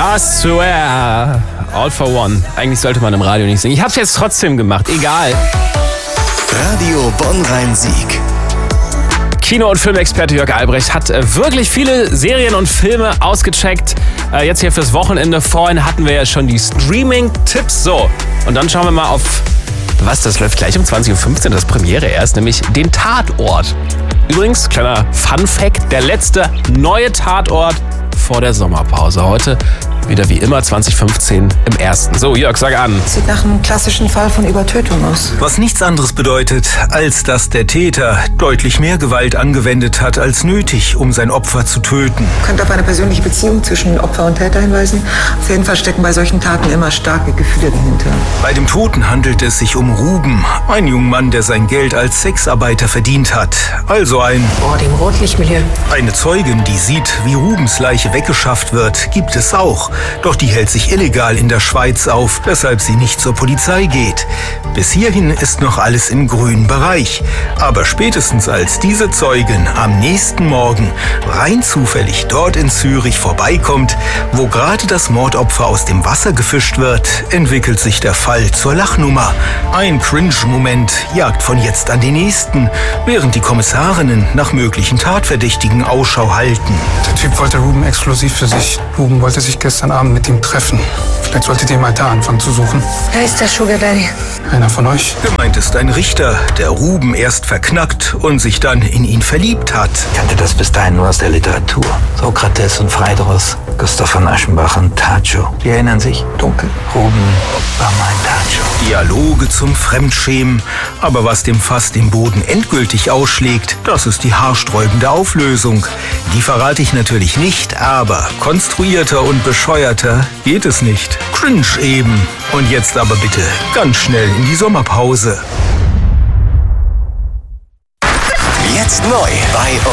I swear, all for one. Eigentlich sollte man im Radio nicht singen. Ich hab's jetzt trotzdem gemacht, egal. Radio Bonn-Rhein-Sieg. Kino- und Filmexperte Jörg Albrecht hat wirklich viele Serien und Filme ausgecheckt. Jetzt hier fürs Wochenende. Vorhin hatten wir ja schon die Streaming-Tipps. So, und dann schauen wir mal auf was. Das läuft gleich um 20.15 Uhr, das Premiere erst, nämlich den Tatort. Übrigens, kleiner Fun-Fact, der letzte neue Tatort vor der Sommerpause. Heute wieder wie immer 2015 im ersten. So, Jörg, sag an. Sieht nach einem klassischen Fall von Übertötung aus. Was nichts anderes bedeutet, als dass der Täter deutlich mehr Gewalt angewendet hat als nötig, um sein Opfer zu töten. Könnte auf eine persönliche Beziehung zwischen Opfer und Täter hinweisen. Auf jeden Fall stecken bei solchen Taten immer starke Gefühle dahinter. Bei dem Toten handelt es sich um Ruben, ein junger Mann, der sein Geld als Sexarbeiter verdient hat. Also Dem Rotlichtmilieu. Eine Zeugin, die sieht, wie Rubens Leiche weggeschafft wird, gibt es auch. Doch die hält sich illegal in der Schweiz auf, weshalb sie nicht zur Polizei geht. Bis hierhin ist noch alles im grünen Bereich. Aber spätestens als diese Zeugin am nächsten Morgen rein zufällig dort in Zürich vorbeikommt, wo gerade das Mordopfer aus dem Wasser gefischt wird, entwickelt sich der Fall zur Lachnummer. Ein Cringe-Moment jagt von jetzt an den nächsten, während die Kommissarinnen nach möglichen Tatverdächtigen Ausschau halten. Der Typ wollte Ruben exklusiv für sich. Ruben wollte sich gestern Abend mit ihm treffen. Vielleicht solltet ihr mal da anfangen zu suchen. Wer ist der Sugar Daddy? Einer von euch? Gemeint ist ein Richter, der Ruben erst verknackt und sich dann in ihn verliebt hat. Ich kannte das bis dahin nur aus der Literatur. Sokrates und Phaedrus, Gustav von Aschenbach und Tajo. Sie erinnern sich? Dunkel. Ruben war mein Tajo. Dialoge zum Fremdschämen. Aber was dem Fass den Boden endgültig ausschlägt, das ist die haarsträubende Auflösung. Die verrate ich natürlich nicht, aber konstruierter und bescheuerter geht es nicht. Cringe eben. Und jetzt aber bitte ganz schnell in die Sommerpause. Jetzt neu bei